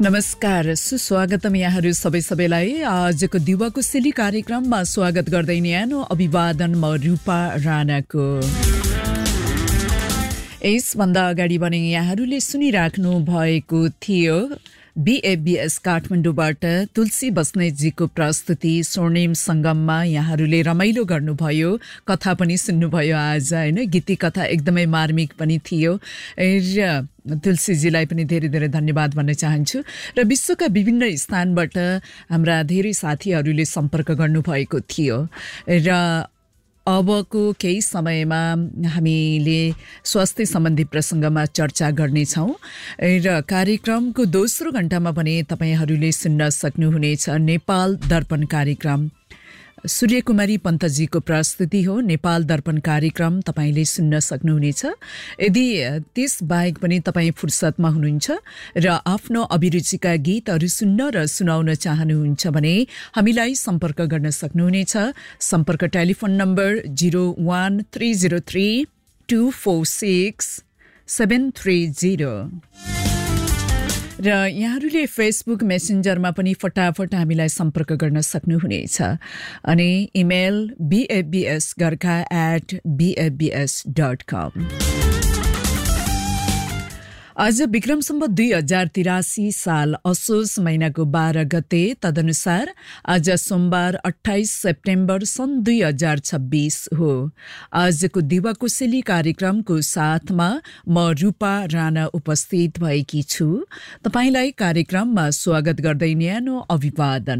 नमस्कार, सुस्वागतम यहाँहरू सबैलाई आजको दिवाको सेली कार्यक्रममा स्वागत गर्दै न्यानो अभिवादन म रूपा राणाको। यसभन्दा अगाडि भने यहाँहरूले सुनिराख्नु भएको थियो BFBS काठमाडौँबाट तुलसी बस्नेतजीको प्रस्तुति स्वर्णिम संगममा। यहाँहरूले रमाइलो गर्नुभयो, कथा पनि सुन्नुभयो आज हैन। गीती कथा एकदमै मार्मिक पनि थियो र तुलसीजीलाई पनि धेरै धेरै धन्यवाद भन्न चाहन्छु। र विश्वका विभिन्न स्थानबाट हाम्रा धेरै साथीहरूले सम्पर्क गर्नुभएको थियो र अबको केही समयमा हामीले स्वास्थ्य सम्बन्धी प्रसङ्गमा चर्चा गर्नेछौँ र कार्यक्रमको दोस्रो घण्टामा भने तपाईहरूले सुन्न सक्नुहुनेछ नेपाल दर्पण कार्यक्रम। सूर्यकुमारी पन्तजीको प्रस्तुति हो नेपाल दर्पण कार्यक्रम, तपाईले सुन्न सक्नुहुनेछ। यदि त्यस बाहेक पनि तपाईँ फुर्सदमा हुनुहुन्छ र आफ्नो अभिरुचिका गीतहरू सुन्न र सुनाउन चाहनुहुन्छ भने हामीलाई सम्पर्क गर्न सक्नुहुनेछ। सम्पर्क टेलिफोन नम्बर 01303246730 र यहाँहरूले फेसबुक मेसेन्जरमा पनि फटाफट हामीलाई सम्पर्क गर्न सक्नुहुनेछ। अनि इमेल bfbsgarkha@bfbs.com। आज विक्रम सम्वत 2083 साल असोज महिनाको 12 गते, तदनुसार आज सोमबार 28 सेप्टेम्बर सन् 2026 हो। आजको दिवाकोसेली कार्यक्रमको साथमा म रूपा राणा उपस्थित भएकी छु। तपाईलाई कार्यक्रममा स्वागत गर्दै न्यानो अभिवादन।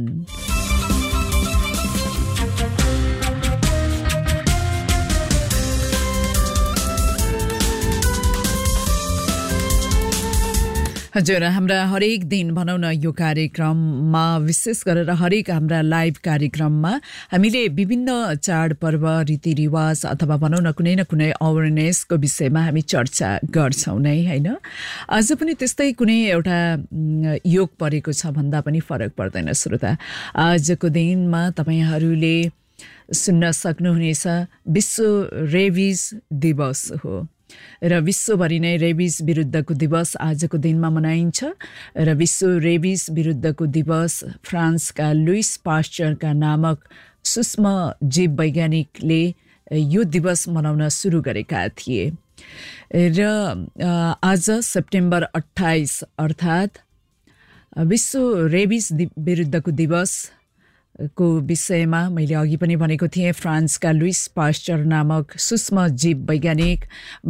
हजुर, हाम्रा हरेक दिन भनौँ न यो कार्यक्रममा, विशेष गरेर हरेक हाम्रा लाइभ कार्यक्रममा हामीले विभिन्न चाडपर्व, रीतिरिवाज अथवा भनौँ न कुनै अवेरनेसको विषयमा हामी चर्चा गर्छौँ नै हैन। आज पनि त्यस्तै कुनै एउटा योग परेको छ भन्दा पनि फरक पर्दैन। श्रोता, आजको दिनमा तपाईहरूले सुन्न सक्नुहुनेछ विश्व रेबिज दिवस हो र विश्वभरि नै रेबिज विरुद्धको दिवस आजको दिनमा मनाइन्छ। र विश्व रेबिज विरुद्धको दिवस फ्रान्सका लुइस पास्चरका नामक सूक्ष्म जीव वैज्ञानिकले यो दिवस मनाउन सुरु गरेका थिए। र आज सेप्टेम्बर 28 अर्थात् विश्व रेबिज विरुद्धको दिवस को विषयमा मैले अघि पनि भनेको थिएँ। फ्रान्सका लुइस पास्चर नामक सूक्ष्म जीव वैज्ञानिक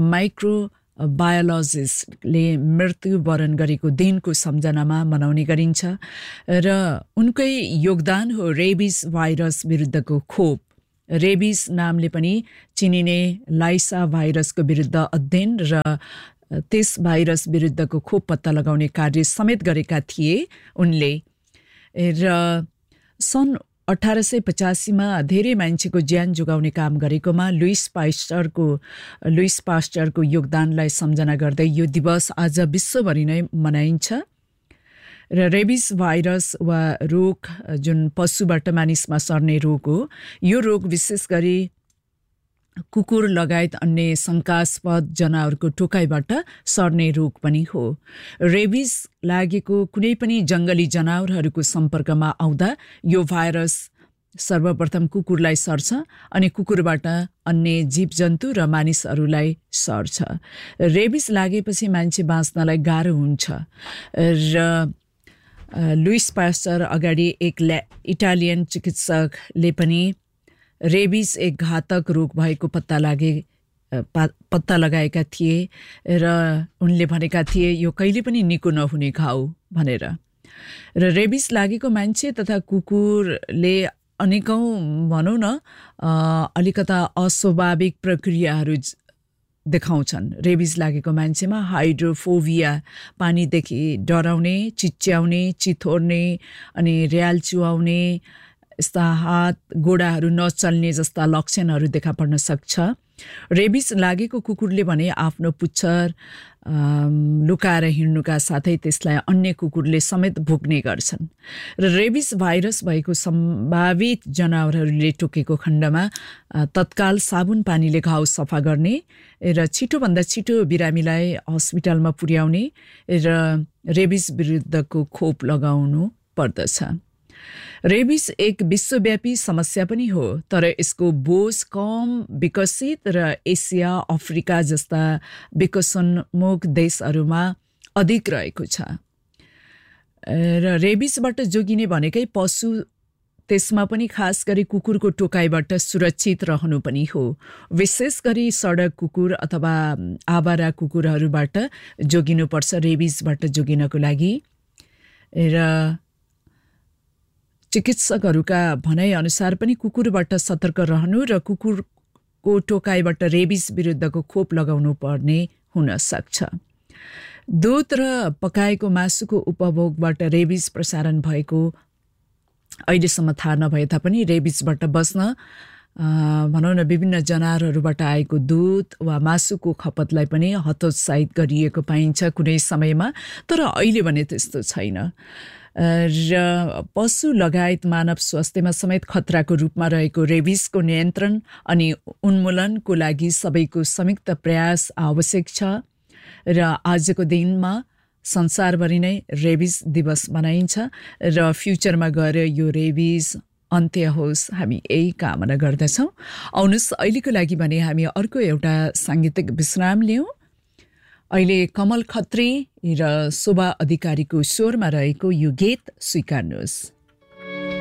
माइक्रोबायोलोजिस्टले मृत्युवरण गरेको दिनको सम्झनामा मनाउने गरिन्छ र उनकै योगदान हो रेबिज भाइरस विरुद्धको खोप। रेबिज नामले पनि चिनिने लाइसा भाइरसको विरुद्ध अध्ययन र त्यस भाइरस विरुद्धको खोप पत्ता लगाउने कार्य समेत गरेका थिए उनले। र सन् 1885 मा धेरै मान्छेको ज्यान जोगाउने काम गरेकोमा लुइस पास्चरको योगदानलाई सम्झना गर्दै यो दिवस आज विश्वभरि नै मनाइन्छ। र रेबिज भाइरस वा रोग जुन पशुबाट मानिसमा सर्ने रोग हो, यो रोग विशेष गरी कुकुर लगायत अन्य शङ्कास्पद जनावरको टोकाइबाट सर्ने रोग पनि हो। रेबिज लागेको कुनै पनि जङ्गली जनावरहरूको सम्पर्कमा आउँदा यो भाइरस सर्वप्रथम कुकुरलाई सर्छ अनि कुकुरबाट अन्य जीवजन्तु र मानिसहरूलाई सर्छ। रेबिज लागेपछि मान्छे बाँच्नलाई गाह्रो हुन्छ र लुइस पास्चर अगाडि एक इटालियन चिकित्सकले पनि रेबिज एक घातक रोग भएको पत्ता लगाएका थिए र उनले भनेका थिए यो कहिले पनि निको नहुने घाउ भनेर। र रेबिज लागेको मान्छे तथा कुकुरले अनेकौं भनौँ न अलिकता अस्वाभाविक प्रक्रियाहरू देखाउँछन्। रेबिज लागेको मान्छेमा हाइड्रोफोबिया, पानीदेखि डराउने, चिच्याउने, चिथोर्ने अनि र्याल चुहाउने, यस्ता हात गोडाहरू नचल्ने जस्ता लक्षणहरू देखा पर्न सक्छ। रेबिस लागेको कुकुरले भने आफ्नो पुच्छर लुकाएर हिँड्नुका साथै त्यसलाई अन्य कुकुरले समेत भोग्ने गर्छन् र रेबिस भाइरस भएको सम्भावित जनावरहरूले टोकेको खण्डमा तत्काल साबुन पानीले घाउ सफा गर्ने र छिटोभन्दा छिटो बिरामीलाई अस्पतालमा पुर्याउने र रेबिस विरुद्धको खोप लगाउनु पर्दछ। रेबिस एक विश्वव्यापी समस्या पनि हो, तर यसको बोझ कम विकसित र एसिया अफ्रिका जस्ता विकसनोन्मुख देशहरूमा अधिक रहेको छ र रेबिसबाट जोगिने भनेकै पशु त्यसमा पनि खास गरी कुकुरको टोकाइबाट सुरक्षित रहनु पनि हो। विशेष गरी सडक कुकुर अथवा आवारा कुकुरहरूबाट जोगिनुपर्छ रेबिसबाट जोगिनको लागि र चिकित्सकहरूका भनाइ अनुसार पनि कुकुरबाट सतर्क रहनु र कुकुरको टोकाइबाट रेबिस विरुद्धको खोप लगाउनु पर्ने हुन सक्छ। दूध र पकाएको मासुको उपभोगबाट रेबिस प्रसारण भएको अहिलेसम्म थाहा नभए तापनि रेबिसबाट बस्न भनौँ न विभिन्न जनावरहरूबाट आएको दूध वा मासुको खपतलाई पनि हतोत्साहित गरिएको पाइन्छ कुनै समयमा, तर अहिले भने त्यस्तो छैन र पशु लगायत मानव स्वास्थ्यमा समेत खतराको रूपमा रहेको रेबिसको नियन्त्रण अनि उन्मूलनको लागि सबैको संयुक्त प्रयास आवश्यक छ र आजको दिनमा संसारभरि नै रेबिस दिवस मनाइन्छ र फ्युचरमा गएर यो रेबिस अन्त्य होस् हामी यही कामना गर्दछौँ। आउनुहोस् अहिलेको लागि भने हामी अर्को एउटा साङ्गीतिक विश्राम लियौँ। अहिले कमल खत्री र शोभा अधिकारीको स्वरमा रहेको यो गीत स्वीकार्नुहोस्।